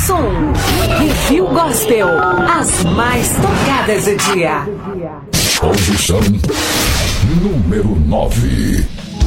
som. Review Gospel. As mais tocadas do dia. Posição número 9.